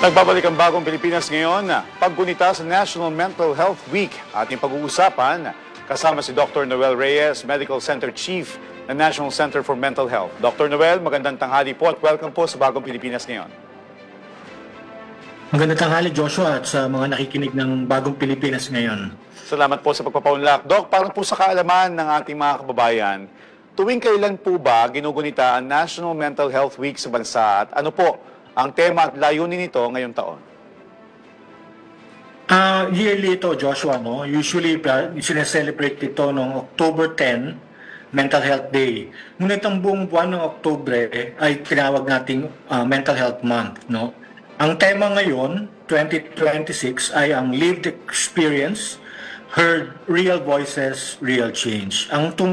Nagbabalik ang Bagong Pilipinas ngayon, paggunita sa National Mental Health Week. Ating pag-uusapan kasama si Dr. Noel Reyes, Medical Center Chief ng National Center for Mental Health. Dr. Noel, magandang tanghali po at welcome po sa Bagong Pilipinas ngayon. Magandang tanghali, Joshua, at sa mga nakikinig ng Bagong Pilipinas ngayon. Salamat po sa pagpapaunlak. Doc, para po sa kaalaman ng ating mga kababayan, tuwing kailan po ba ginugunita ang National Mental Health Week sa bansa at ano po ang tema at layunin nito ngayong taon? Yearly ito, Joshua, no? Usually, sineselebrate ito noong October 10, Mental Health Day. Ngunit ang buong buwan ng Oktubre ay tinawag nating Mental Health Month, no? Ang tema ngayon, 2026, ay ang Lived Experience, Heard Real Voices, Real Change.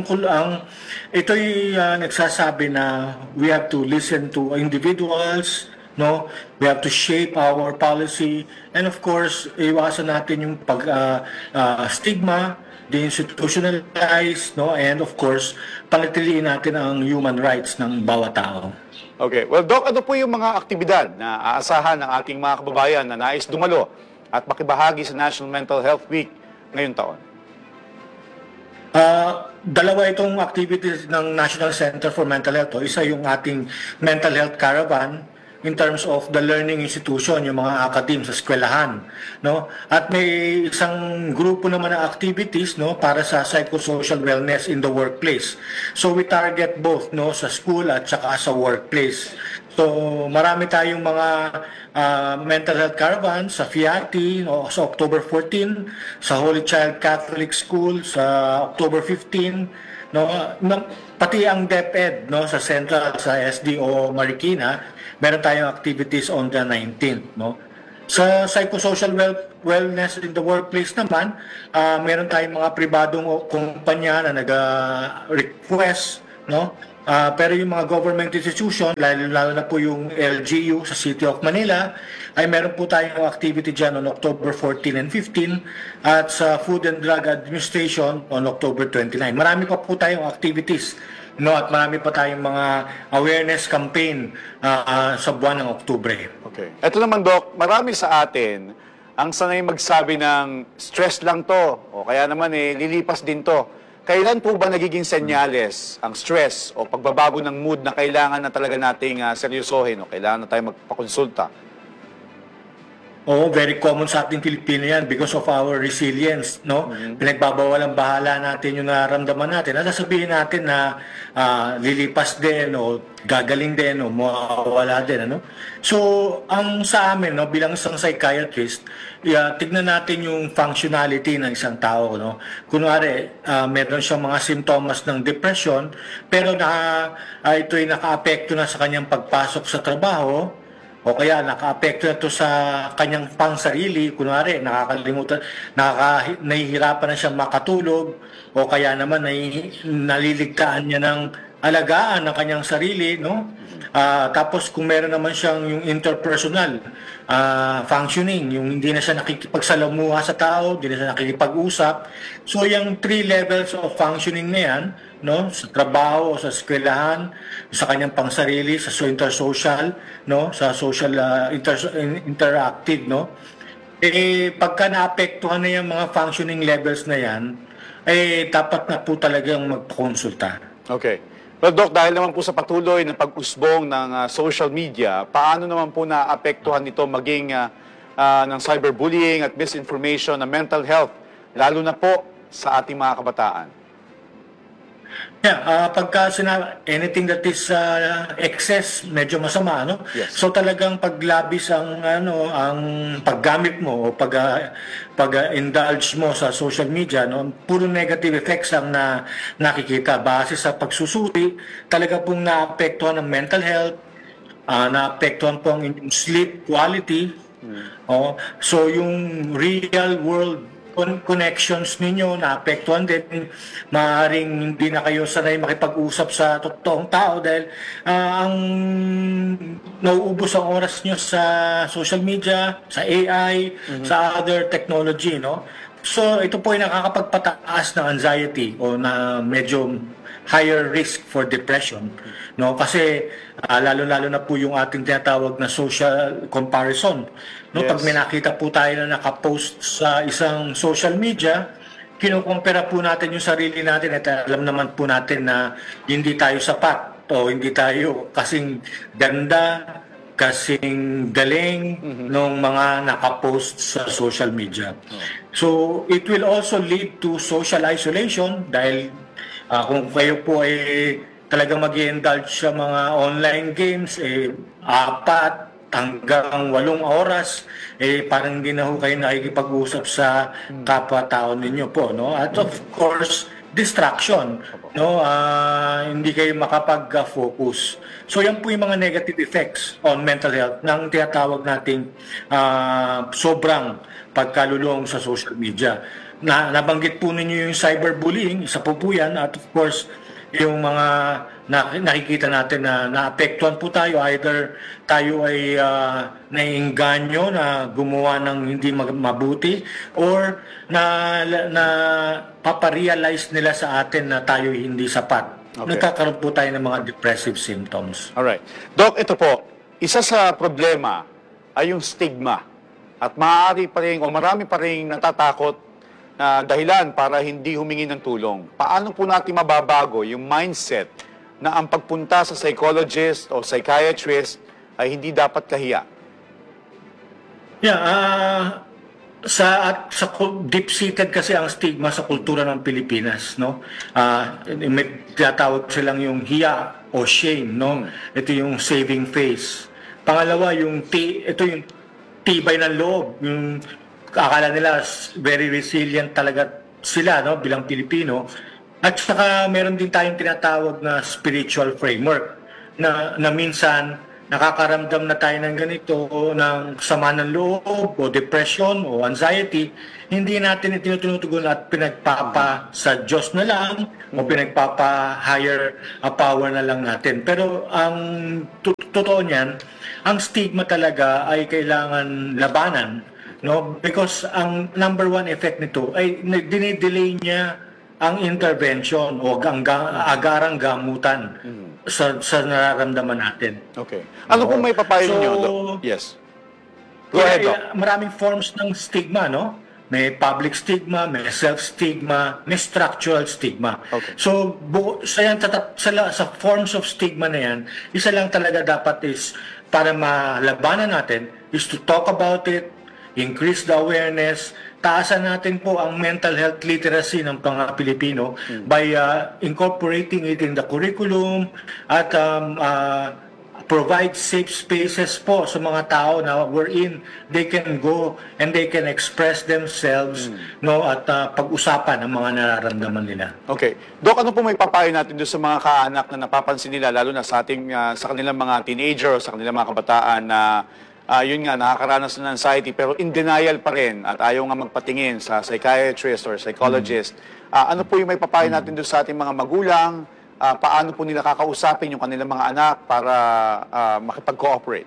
Ito'y nagsasabi na we have to listen to individuals, no? We have to shape our policy, and of course, iwasan natin yung stigma, de-institutionalize, no? And of course, panatiliin natin ang human rights ng bawat tao. Okay. Well, Doc, ano po yung mga aktibidad na aasahan ng ating mga kababayan na nais dumalo at makibahagi sa National Mental Health Week ngayong taon? Dalawa itong activities ng National Center for Mental Health. Isa yung ating Mental Health Caravan in terms of the learning institution, yung mga academe sa eskwelahan, no? At may isang grupo naman ng activities, no, para sa psychosocial wellness in the workplace. So we target both, no, sa school at saka sa workplace. So marami tayong mga mental health caravan sa FIATI, no, sa October 14, sa Holy Child Catholic School sa October 15, no, pati ang DepEd, no, sa Central, sa SDO Marikina, meron tayong activities on the 19th, no. Sa psychosocial wellness in the workplace naman, meron tayong mga pribadong kumpanya na nag-request, no. Pero yung mga government institution, lalo na po yung LGU sa City of Manila, ay meron po tayong activity dyan on October 14 and 15 at sa Food and Drug Administration on October 29. Marami pa po tayong activities, no, at marami pa tayong mga awareness campaign sa buwan ng Oktubre. Okay. Ito naman, Doc, marami sa atin ang sanay magsabi ng stress lang to o kaya naman lilipas din to. Kailan po ba nagiging senyales ang stress o pagbabago ng mood na kailangan na talaga nating seryosohin o kailangan na tayo magpakonsulta? Oo, very common sa ating Pilipino yan because of our resilience, no? Pinagbabawalang bahala natin yung nararamdaman natin. At sasabihin natin na lilipas din o gagaling din o mawawala din, ano? So, ang sa amin, no, bilang isang psychiatrist, tignan natin yung functionality ng isang tao, no? Kunwari, meron siyang mga simptomas ng depression, pero ito'y naka-apekto na sa kanyang pagpasok sa trabaho, o kaya naka-apekto na to sa kanyang pangsarili, kunwari nahihirapan na siyang makatulog, o kaya naman naliligtaan niya ng alagaan ng kanyang sarili, no? Tapos kung meron naman siyang yung interpersonal functioning, yung hindi na siya nakikipagsalamuha sa tao, hindi na siya nakikipag-usap. So yung 3 levels of functioning na yan, no, sa trabaho o sa eskwelahan, sa kanyang pangsarili, sa intersocial, no, sa social interactive, no. Pagka naapektuhan na yung mga functioning levels na yan, dapat na po talagang magpakonsulta. Okay. Well, Doc, dahil naman po sa patuloy ng pag-usbong ng social media, paano naman po naapektuhan nito maging ng cyberbullying at misinformation na mental health, lalo na po sa ating mga kabataan? Yeah, pagka anything that is excess, medyo masama, no? Yes. So talagang paglabis ang paggamit mo o pag-indulge mo sa social media, no? Puro negative effects ang nakikita base sa pagsusuri, talaga pong naapektuhan ng mental health, naapektuhan po ang inyong sleep quality. Oh, so yung real world connections ninyo naapektuhan din. Maaaring hindi na kayo sanay makipag-usap sa totoong tao dahil ang nauubos ang oras nyo sa social media, sa AI, sa other technology, no? So ito po ay nakakapagpataas ng anxiety o na medyo higher risk for depression, no? Kasi lalo-lalo na po yung ating tinatawag na social comparison, no? Pag may Yes. nakita po tayo na nakapost sa isang social media, kinukumpara po natin yung sarili natin at alam naman po natin na hindi tayo sapat o hindi tayo kasing ganda, kasing galing ng mga nakapost sa social media. So, it will also lead to social isolation dahil kung kayo po ay talagang mag-i-indulge sa mga online games, 4 hanggang 8 oras, parang hindi na ho kayo nakikipag-usap sa kapwa-tao ninyo po, no? At of course, distraction, no? Hindi kayo makapag-focus. So yan po yung mga negative effects on mental health ng tinatawag nating sobrang pagkalulong sa social media. Nabanggit po ninyo yung cyberbullying, isa po po yan, at of course, yung mga nakikita natin na naapektuhan po tayo, either tayo ay naiengganyo na gumawa ng hindi mabuti or na paparealize nila sa atin na tayo hindi sapat. Okay. Nagkakaroon po tayo ng mga depressive symptoms. Alright. Doc, ito po, isa sa problema ay yung stigma. At maaari pa rin, o marami pa rin natatakot na dahilan para hindi humingi ng tulong. Paano po natin mababago yung mindset na ang pagpunta sa psychologist o psychiatrist ay hindi dapat kahiya? Yeah, sa deep-seated kasi ang stigma sa kultura ng Pilipinas, no? May tinatawag silang yung hiya o shame, no? Ito yung saving face. Pangalawa, ito yung tibay ng loob, yung akala nila very resilient talaga sila, no, bilang Pilipino. At saka meron din tayong tinatawag na spiritual framework na minsan nakakaramdam na tayo ng ganito ng sama ng loob o depression o anxiety, hindi natin itinutugon at pinagpapa sa Diyos na lang o pinagpapa higher power na lang natin. Pero ang totoo niyan, ang stigma talaga ay kailangan labanan, no? Because ang number one effect nito ay dinidelay niya ang intervention o agarang gamutan sa nararamdaman natin. Okay. Ano pong may papayo So, niyo, Doc? Yes. Go ahead, Doc. Maraming forms ng stigma, no? May public stigma, may self-stigma, may structural stigma. Okay. So, sa forms of stigma na yan, isa lang talaga dapat is, para malabanan natin, is to talk about it, increase the awareness, taasan natin po ang mental health literacy ng mga Pilipino by incorporating it in the curriculum at provide safe spaces po sa mga tao na wherein they can go and they can express themselves, no, at pag-usapan ang mga nararamdaman nila. Okay. Doc, ano po may papayo natin doon sa mga kaanak na napapansin nila, lalo na sa kanilang mga teenager o sa kanilang mga kabataan na yun nga, nakakaranas ng anxiety pero in denial pa rin at ayaw nga magpatingin sa psychiatrist or psychologist. Ano po yung may papayo natin doon sa ating mga magulang? Paano po nila kakausapin yung kanilang mga anak para makipag-cooperate?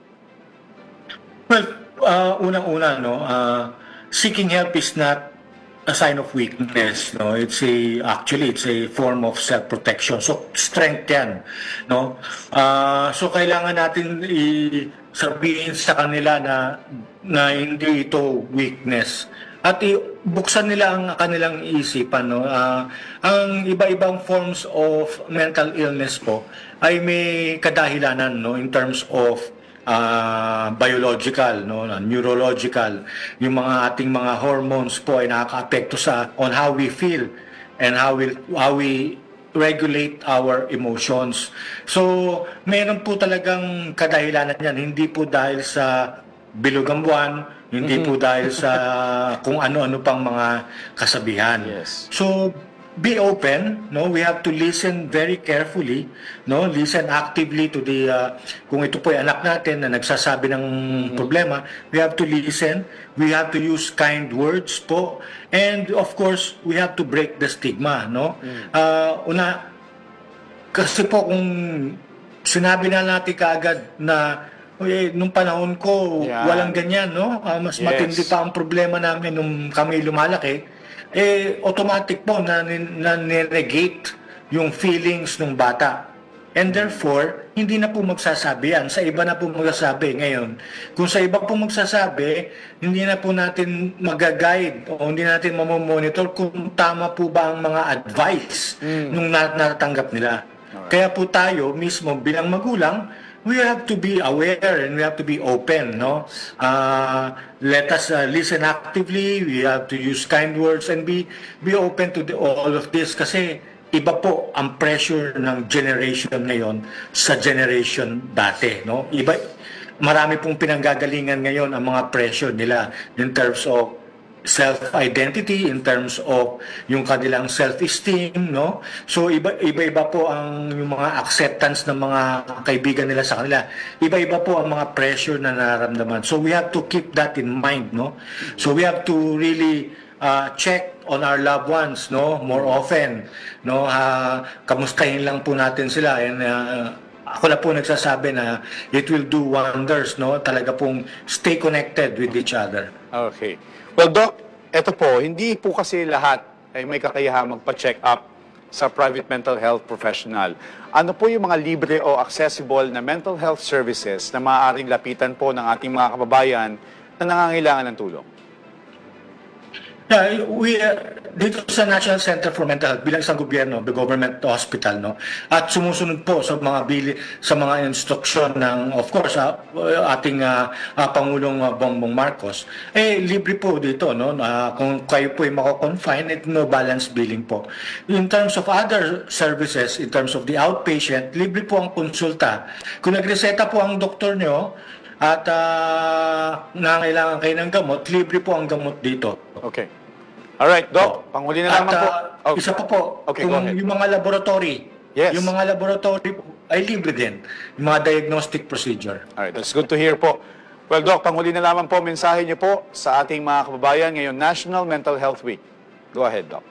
Well, unang-una, no, seeking help is not a sign of weakness, no. Actually it's a form of self-protection. So strength 'yan, no. So kailangan natin sabihin sa kanila na hindi ito weakness. At buksan nila ang kanilang isipan, no. Ang iba-ibang forms of mental illness po ay may kadahilanan, no, in terms of biological, no, neurological. Yung mga ating mga hormones po ay nakakaapekto on how we feel and how we regulate our emotions. So, meron po talagang kadahilanan yan. Hindi po dahil sa bilugang buwan, hindi po dahil sa kung ano-ano pang mga kasabihan. Yes. So, be open, no? We have to listen very carefully, no? Listen actively to kung ito po ay anak natin na nagsasabi ng problema, we have to listen, we have to use kind words po, and of course, we have to break the stigma, no? Kasi po kung sinabi na natin kaagad na nung panahon ko, Yeah. walang ganyan, no? Mas Yes. matindi pa ang problema namin nung kami lumalaki, automatic po na negate, yung feelings ng bata. And therefore, hindi na po magsasabi yan. Sa iba na po magsasabi ngayon. Kung sa iba po magsasabi, hindi na po natin mag-guide o hindi natin mamomonitor kung tama po ba ang mga advice nung natatanggap nila. Kaya po tayo mismo bilang magulang, we have to be aware and we have to be open, no? Let us listen actively. We have to use kind words and be open to all of this kasi iba po ang pressure ng generation ngayon sa generation dati, no? Iba, marami pong pinanggagalingan ngayon ang mga pressure nila in terms of self-identity, in terms of yung kanilang self-esteem, no? So iba-iba po ang yung mga acceptance ng mga kaibigan nila sa kanila. Iba-iba po ang mga pressure na nararamdaman. So we have to keep that in mind, no? So we have to really check on our loved ones, no, more often, no, kamustahin lang po natin sila, and ako na po nagsasabi na it will do wonders, no, talaga pong stay connected with each other. Okay. Well, Doc, eto po, hindi po kasi lahat ay may kakayahang magpa-check up sa private mental health professional. Ano po yung mga libre o accessible na mental health services na maaaring lapitan po ng ating mga kababayan na nangangailangan ng tulong? Yeah, we dito sa National Center for Mental Health bilang isang gobyerno, the government hospital, no, at sumusunod po sa mga sa mga instruksyon ng, of course, ating Pangulong Bongbong Marcos, libre po dito, no, kung kayo po ay mako-confine, no balance billing po. In terms of other services, in terms of the outpatient, libre po ang konsulta. Kung nagreseta po ang doktor nyo at nangailangan kayo ng gamot, libre po ang gamot dito. Okay. Alright, Doc, panghuli na lamang po. Isa pa po, Okay, go kung ahead. yung mga laboratory, Yes. yung mga laboratory ay libre din, yung mga diagnostic procedure. Alright, that's good to hear po. Well, Doc, panghuli na lamang po, mensahe niyo po sa ating mga kababayan ngayon National Mental Health Week. Go ahead, Doc.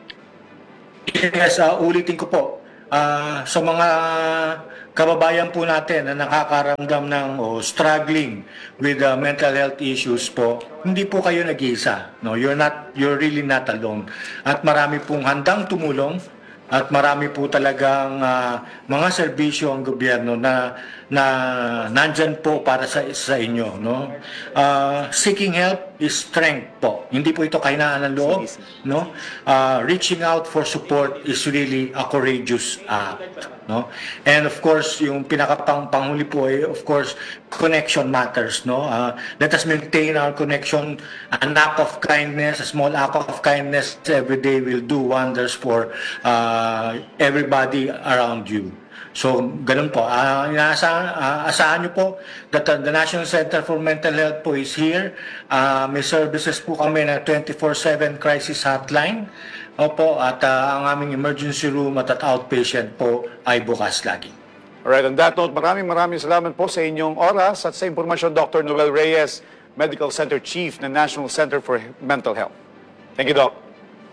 Yes, ulitin ko po, sa mga kababayan po natin na nakakaramdam ng struggling with mental health issues po, hindi po kayo nag-iisa. No, you're really not alone. At marami pong handang tumulong at marami po talagang mga serbisyo ang gobyerno na nandyan po para sa inyo, no? Seeking help is strength po. Hindi po ito kahinaan ng loob, no? Reaching out for support is really a courageous act, no? And of course, yung pinakapanghuli po ay, of course, connection matters, no? Let us maintain our connection. An act of kindness, a small act of kindness every day will do wonders for everybody around you. So, ganun po. Asahan nyo po that the National Center for Mental Health po is here. May services po kami na 24/7 crisis hotline. Opo, at ang aming emergency room at outpatient po ay bukas lagi. Alright, on that note, maraming salamat po sa inyong oras at sa impormasyon, Dr. Noel Reyes, Medical Center Chief ng National Center for Mental Health. Thank you, Doc.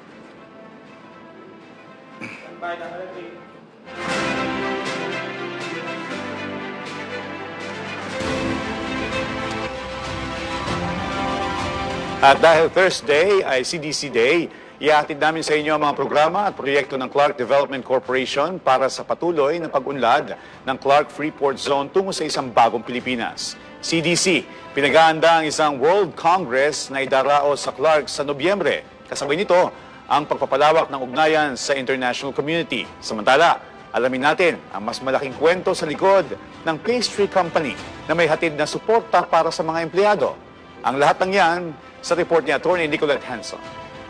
At dahil Thursday ay CDC Day, ihahatid namin sa inyo ang mga programa at proyekto ng Clark Development Corporation para sa patuloy na pag-unlad ng Clark Freeport Zone tungo sa isang bagong Pilipinas. CDC, pinag-aanda ang isang World Congress na idaraos sa Clark sa Nobyembre. Kasabay nito, ang pagpapalawak ng ugnayan sa international community. Samantala, alamin natin ang mas malaking kwento sa likod ng pastry company na may hatid na suporta para sa mga empleyado. Ang lahat ng yan sa report ni Atty. Nicolette Hanson.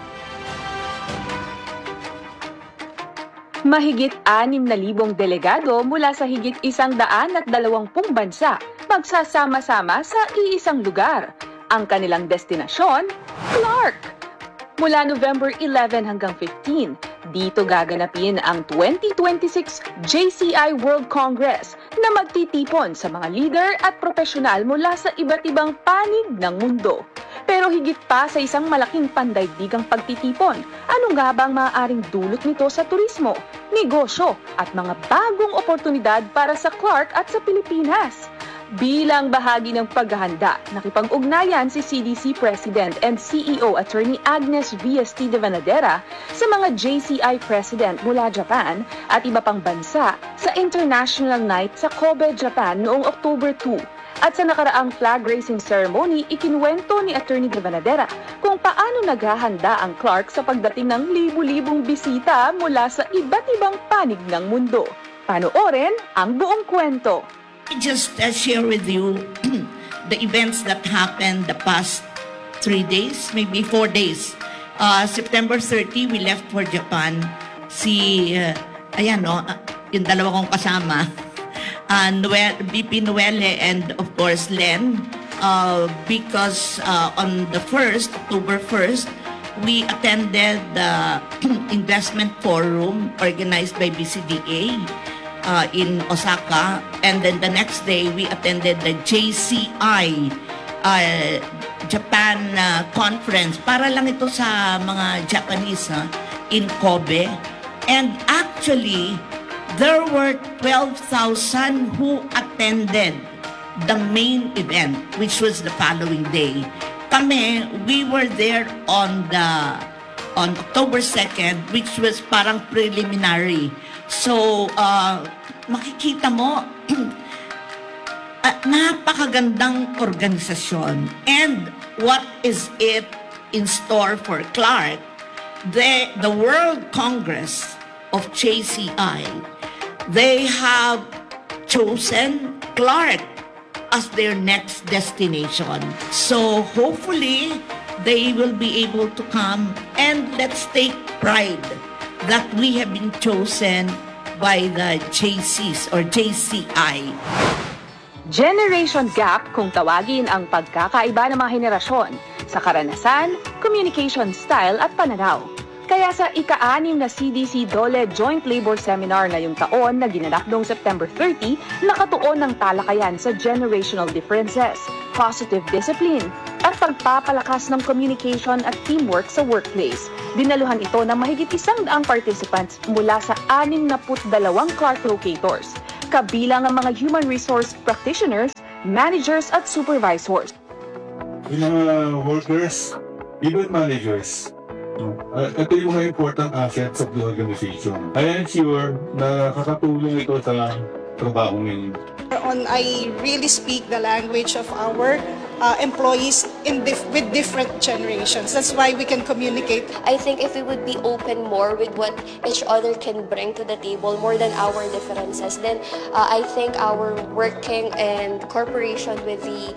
Mahigit 6,000 delegado mula sa higit 120 bansa magsasama-sama sa iisang lugar. Ang kanilang destinasyon, Clark! Mula November 11 hanggang 15, dito gaganapin ang 2026 JCI World Congress na magtitipon sa mga leader at profesional mula sa iba't ibang panig ng mundo. Pero higit pa sa isang malaking pandaigdigang pagtitipon, ano nga ba ang maaaring dulot nito sa turismo, negosyo at mga bagong oportunidad para sa Clark at sa Pilipinas? Bilang bahagi ng paghahanda, nakipag-ugnayan si CDC President and CEO Attorney Agnes V.S.T. de Vanadera sa mga JCI President mula Japan at iba pang bansa sa International Night sa Kobe, Japan noong October 2. At sa nakaraang flag raising ceremony, ikinuwento ni Attorney de Vanadera kung paano naghahanda ang Clark sa pagdating ng libu-libong bisita mula sa iba't ibang panig ng mundo. Panoorin ang buong kwento. Just share with you the events that happened the past 3 days, maybe 4 days. September 30, we left for Japan. Yung dalawa kong kasama, BP Noelle and of course Len, because on the 1st, October 1st, we attended the investment forum organized by BCDA. In Osaka, and then the next day we attended the JCI Japan conference, para lang ito sa mga Japanese in Kobe, and actually there were 12,000 who attended the main event, which was the following day. We were there on October 2nd, which was parang preliminary. So, makikita mo, napakagandang organisasyon. And what is it in store for Clark? The World Congress of JCI, they have chosen Clark as their next destination. So, hopefully, they will be able to come, and let's take pride that we have been chosen by the JCs or JCI. Generation gap kung tawagin ang pagkakaiba ng mga henerasyon sa karanasan, communication style at pananaw. Kaya sa ika-6 na CDC DOLE Joint Labor Seminar ngayong taon na ginanap noong September 30, nakatuon ng talakayan sa generational differences, positive discipline, at pagpapalakas ng communication at teamwork sa workplace. Dinaluhan ito ng mahigit 100 participants mula sa 62 Clark locators, kabilang ang mga human resource practitioners, managers at supervisors. Yung mga workers, even managers, ito yung mga important assets of the organization. I am sure na kakatulong ito sa trabaho ngayon. I really speak the language of our employees with different generations. That's why we can communicate. I think if we would be open more with what each other can bring to the table, more than our differences, then I think our working and cooperation with the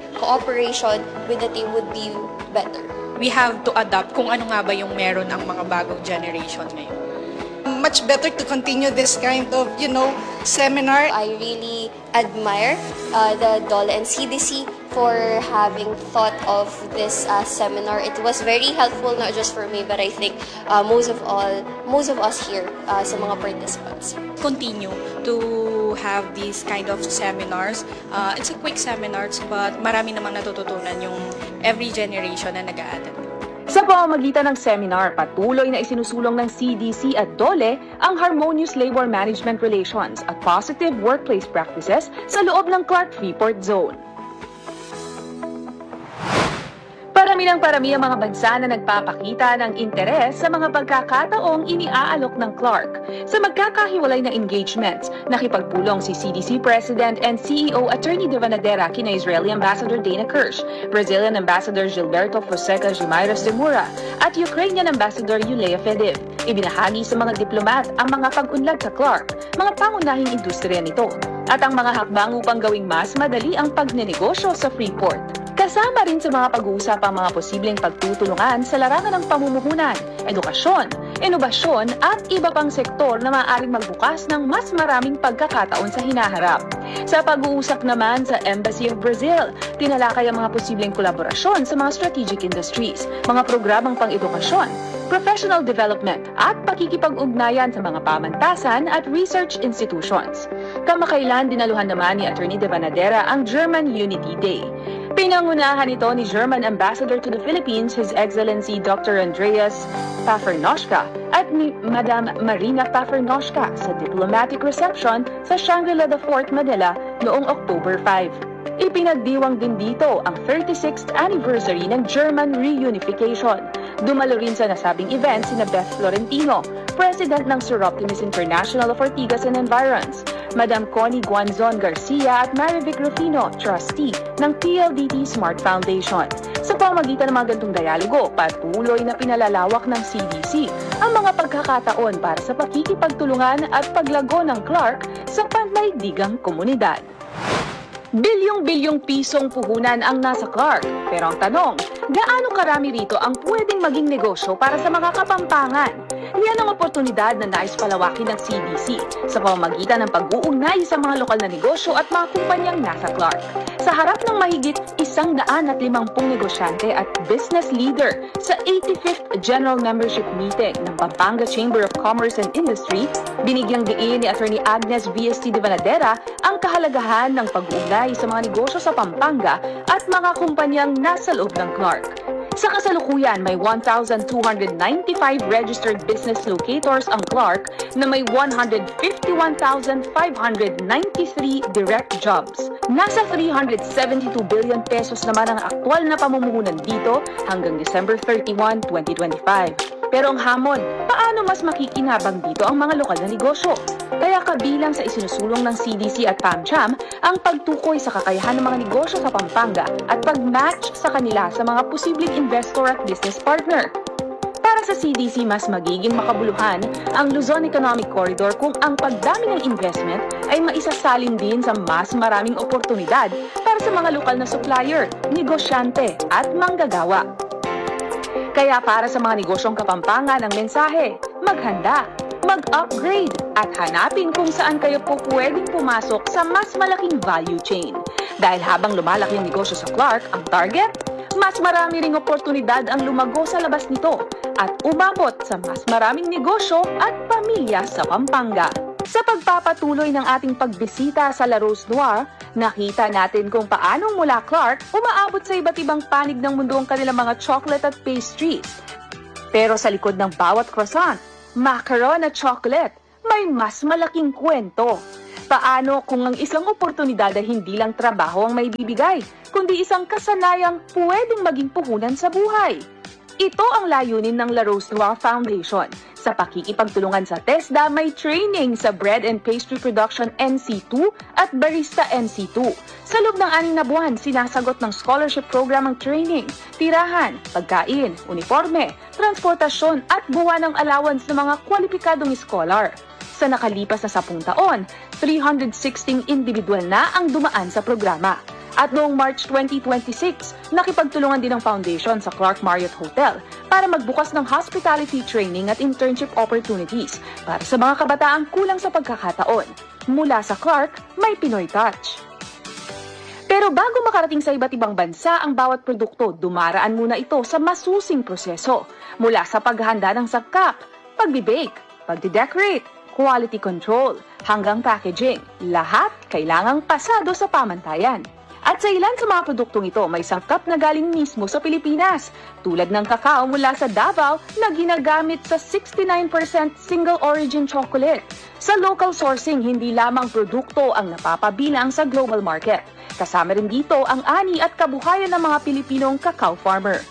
team would be better. We have to adapt kung ano nga ba yung meron ang mga bagong generation ngayon. Much better to continue this kind of, seminar. I really admire the DOLE and CDC for having thought of this seminar. It was very helpful, not just for me, but I think most of us here sa mga participants. Continue to have these kind of seminars. It's a quick seminars, but marami namang natututunan yung every generation na nag-a-attend. Sa pamamagitan ng seminar, patuloy na isinusulong ng CDC at DOLE ang harmonious labor management relations at positive workplace practices sa loob ng Clark Freeport Zone. Parami ng parami ang mga bansa na nagpapakita ng interes sa mga pagkakataong iniaalok ng Clark. Sa magkakahiwalay na engagements, nakipagpulong si CDC President and CEO Attorney de Vanadera kina Israeli Ambassador Dana Kirsch, Brazilian Ambassador Gilberto Fonseca Guimaraes de Moura, at Ukrainian Ambassador Yulia Fedib. Ibinahagi sa mga diplomat ang mga pag-unlad sa Clark, mga pangunahing industriya nito, at ang mga hakbang upang gawing mas madali ang pagnenegosyo sa Freeport. Kasama rin sa mga pag-uusap ang mga posibleng pagtutulungan sa larangan ng pamumuhunan, edukasyon, inobasyon at iba pang sektor na maaaring magbukas ng mas maraming pagkakataon sa hinaharap. Sa pag-uusap naman sa Embassy of Brazil, tinalakay ang mga posibleng kolaborasyon sa mga strategic industries, mga programang pang-edukasyon, professional development at pakikipag-ugnayan sa mga pamantasan at research institutions. Kamakailan dinaluhan naman ni Attorney de Vanadera ang German Unity Day. Pinangunahan ito ni German Ambassador to the Philippines, His Excellency Dr. Andreas Pafernoschka at ni Madam Marina Pafernoschka sa diplomatic reception sa Shangri-La The Fort, Manila noong October 5. Ipinagdiwang din dito ang 36th anniversary ng German reunification. Dumalo rin sa nasabing event sina Beth Florentino, President ng Sir Optimus International of Ortigas and Environs, Madam Connie Guanzon Garcia at Marivic Rufino, Trustee ng PLDT Smart Foundation. Sa pamamagitan ng mga gantong dialogo, patuloy na pinalalawak ng CDC ang mga pagkakataon para sa pakikipagtulungan at paglago ng Clark sa pandaigdigang komunidad. Bilyong-bilyong pisong puhunan ang nasa Clark. Pero ang tanong, gaano karami rito ang pwedeng maging negosyo para sa mga Kapampangan? Yan ang oportunidad na nais palawakin ng CDC sa pamamagitan ng pag-uugnay sa mga lokal na negosyo at mga kumpanyang nasa Clark. Sa harap ng mahigit 150 negosyante at business leader sa 85th General Membership Meeting ng Pampanga Chamber of Commerce and Industry, binigyang diin ni Attorney Agnes VST de Vanadera ang kahalagahan ng pag-uugnay sa mga negosyo sa Pampanga at mga kumpanyang nasa loob ng Clark. Sa kasalukuyan, may 1,295 registered business locators ang Clark na may 151,593 direct jobs. Nasa 372 billion pesos naman ang aktwal na pamumuhunan dito hanggang December 31, 2025. Pero ang hamon, paano mas makikinabang dito ang mga lokal na negosyo? Kaya kabilang sa isinusulong ng CDC at PAMCHAM ang pagtukoy sa kakayahan ng mga negosyo sa Pampanga at pag-match sa kanila sa mga posibleng investor at business partner. Para sa CDC, mas magiging makabuluhan ang Luzon Economic Corridor kung ang pagdami ng investment ay maisasalin din sa mas maraming oportunidad para sa mga lokal na supplier, negosyante at manggagawa. Kaya para sa mga negosyong Kapampangan ang mensahe, maghanda, mag-upgrade at hanapin kung saan kayo po pwedeng pumasok sa mas malaking value chain. Dahil habang lumalaki ang negosyo sa Clark, ang target, mas marami ring oportunidad ang lumago sa labas nito at umabot sa mas maraming negosyo at pamilya sa Pampanga. Sa pagpapatuloy ng ating pagbisita sa La Rose Noire, nakita natin kung paanong mula Clark umaabot sa iba't ibang panig ng mundo ang kanilang mga chocolate at pastries. Pero sa likod ng bawat croissant, macaron at chocolate, may mas malaking kwento. Paano kung ang isang oportunidad ay hindi lang trabaho ang may bibigay, kundi isang kasanayang pwedeng maging puhunan sa buhay? Ito ang layunin ng La Rose Noire Foundation. Sa pakikipagtulungan sa TESDA, may training sa Bread and Pastry Production NC2 at Barista NC2. Sa loob ng 6 na buwan, sinasagot ng scholarship program ang training, tirahan, pagkain, uniforme, transportasyon at buwan ng allowance ng mga kwalipikadong scholar. Sa nakalipas na 10 taon, 316 individual na ang dumaan sa programa. At noong March 2026, nakipagtulungan din ang foundation sa Clark Marriott Hotel para magbukas ng hospitality training at internship opportunities para sa mga kabataang kulang sa pagkakataon. Mula sa Clark, may Pinoy touch. Pero bago makarating sa iba't ibang bansa ang bawat produkto, dumaraan muna ito sa masusing proseso. Mula sa paghahanda ng sangkap, pagbe-bake, pagde-decorate, quality control, hanggang packaging, lahat kailangang pasado sa pamantayan. At sa ilan sa mga produktong ito, may sangkap na galing mismo sa Pilipinas, tulad ng kakao mula sa Davao na ginagamit sa 69% single origin chocolate. Sa local sourcing, hindi lamang produkto ang napapabilang sa global market. Kasama rin dito ang ani at kabuhayan ng mga Pilipinong cacao farmer.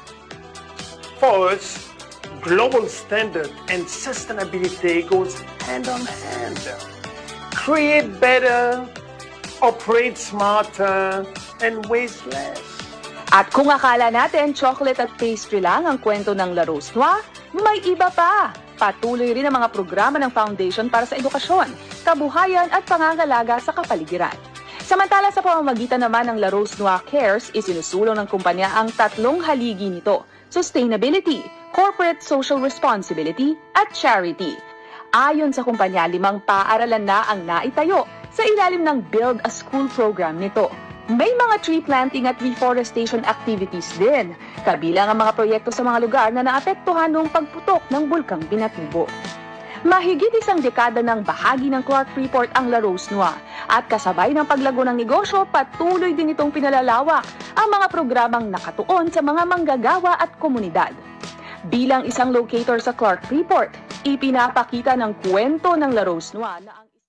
For us, global standard and sustainability goes hand on hand. Create better, operate smarter, and waste less. At kung akala natin chocolate at pastry lang ang kwento ng La Rose Noire, may iba pa. Patuloy rin ang mga programa ng foundation para sa edukasyon, kabuhayan at pangangalaga sa kapaligiran. Samantala sa pamamagitan naman ng La Rose Noire Cares, isinusulong ng kumpanya ang 3 haligi nito: sustainability, corporate social responsibility, at charity. Ayon sa kumpanya, 5 paaralan na ang naitayo sa ilalim ng Build a School program nito. May mga tree planting at reforestation activities din, kabilang ang mga proyekto sa mga lugar na naapektuhan noong pagputok ng Bulkang Pinatubo. Mahigit 1 dekada ng bahagi ng Clark Freeport ang La Rose Noire at kasabay ng paglago ng negosyo, patuloy din itong pinalalawak ang mga programang nakatuon sa mga manggagawa at komunidad. Bilang isang locator sa Clark Freeport, ipinapakita ng kwento ng La Rose Noire na ang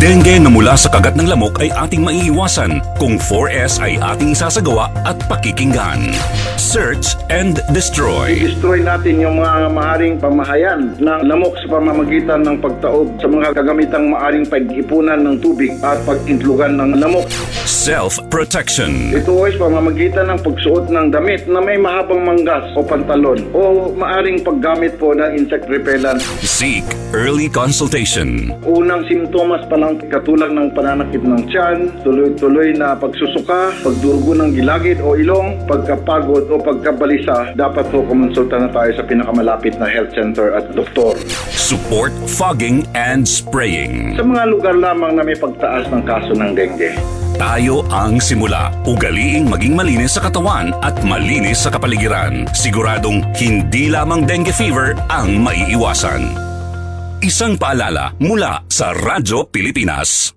Dengue na mula sa kagat ng lamok ay ating maiiwasan kung 4S ay ating isasagawa at pakikinggan. Search and destroy. I-destroy natin yung mga maaring pamahayan ng lamok sa pamamagitan ng pagtaob sa mga kagamitang maaring pag-ipunan ng tubig at pag-intlugan ng lamok. Self-protection. Ito ay pamamagitan ng pagsuot ng damit na may mahabang manggas o pantalon o maaring paggamit po ng insect repellent. Seek early consultation. Unang simptomas pa lang katulad ng pananakit ng tiyan, tuloy-tuloy na pagsusuka, pagdurugo ng gilagid o ilong, pagkapagod o pagkabalisa, dapat po kumonsulta na tayo sa pinakamalapit na health center at doktor. Support fogging and spraying. Sa mga lugar lamang na may pagtaas ng kaso ng dengue. Tayo ang simula. Ugaliing maging malinis sa katawan at malinis sa kapaligiran. Siguradong hindi lamang dengue fever ang maiiwasan. Isang paalala mula sa Radyo Pilipinas.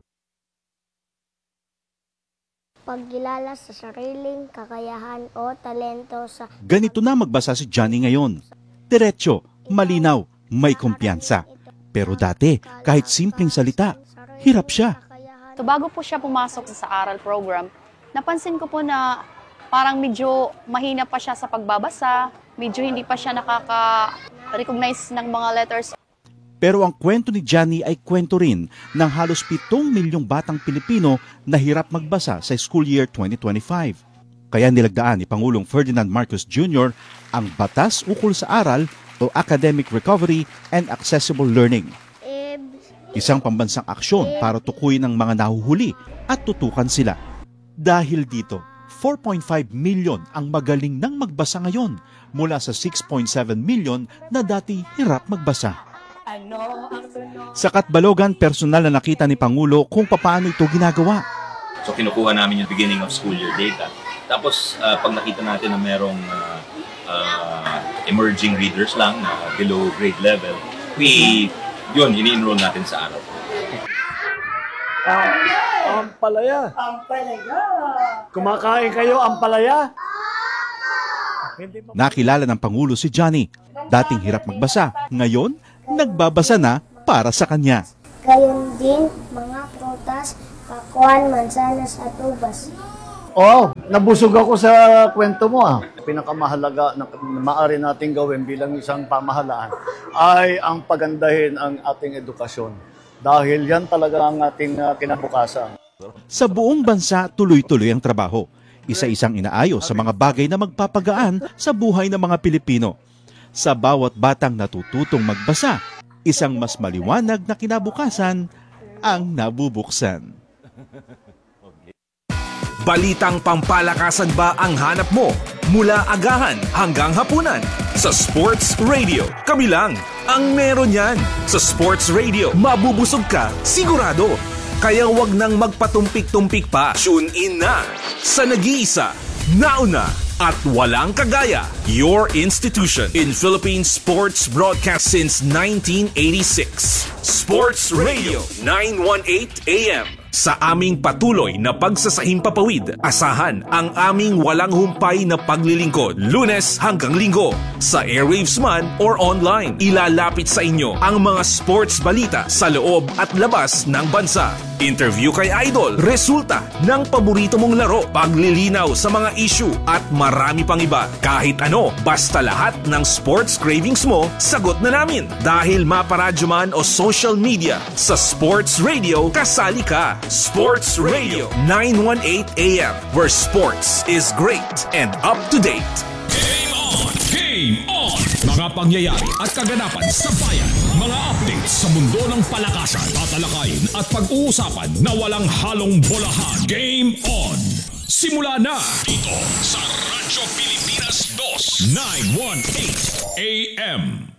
Pagkilala sa sariling kakayahan o talento sa... Ganito na magbasa si Johnny ngayon. Diretso, malinaw, may kumpiyansa. Pero dati, kahit simpleng salita, hirap siya. So bago po siya pumasok sa aral program, napansin ko po na parang medyo mahina pa siya sa pagbabasa, medyo hindi pa siya nakaka-recognize ng mga letters. Pero ang kwento ni Johnny ay kwento rin ng halos 7 milyong batang Pilipino na hirap magbasa sa school year 2025. Kaya nilagdaan ni Pangulong Ferdinand Marcos Jr. ang Batas Ukol sa Aral o Academic Recovery and Accessible Learning. Isang pambansang aksyon para tukuyin ang mga nahuhuli at tutukan sila. Dahil dito, 4.5 million ang magaling nang magbasa ngayon mula sa 6.7 million na dati hirap magbasa. Sa Katbalogan, personal na nakita ni Pangulo kung paano ito ginagawa. So kinukuha namin yung beginning of school year data. Tapos pag nakita natin na merong emerging readers lang na below grade level, ini-enroll natin sa araw. Ampalaya. Ampalaya. Kumakain kayo, ampalaya? Nakilala ng Pangulo si Johnny. Dating hirap magbasa, ngayon nagbabasa na para sa kanya. Gayon din mga prutas, pakuan, mansanas at ubas. Nabusog ako sa kwento mo. Pinakamahalaga na maaari nating gawin bilang isang pamahalaan ay ang pagandahin ang ating edukasyon. Dahil yan talaga ang ating kinabukasan. Sa buong bansa, tuloy-tuloy ang trabaho. Isa-isang inaayos sa mga bagay na magpapagaan sa buhay ng mga Pilipino. Sa bawat batang natututong magbasa, isang mas maliwanag na kinabukasan ang nabubuksan. Balitang pampalakasan ba ang hanap mo? Mula agahan hanggang hapunan. Sa Sports Radio, kami lang ang meron yan. Sa Sports Radio, mabubusog ka, sigurado. Kaya wag nang magpatumpik-tumpik pa. Tune in na sa nag-iisa, nauna, at walang kagaya, your institution in Philippine sports broadcast since 1986. Sports Radio 918 AM. Sa aming patuloy na pagsasahimpapawid, asahan ang aming walang humpay na paglilingkod, Lunes hanggang Linggo. Sa airwaves man or online, ilalapit sa inyo ang mga sports balita sa loob at labas ng bansa. Interview kay Idol, resulta ng paborito mong laro, paglilinaw sa mga issue at marami pang iba. Kahit ano, basta lahat ng sports cravings mo, sagot na namin. Dahil maparadyo man o social media, sa Sports Radio, kasali ka. Sports Radio 918 AM, where sports is great and up to date. Game on! Game on! Mga pangyayari at kaganapan sa bayan. Mga updates sa mundo ng palakasan, tatalakayin at pag-uusapan na walang halong bolahan. Game on! Simula na dito sa Radyo Pilipinas 2 918 AM.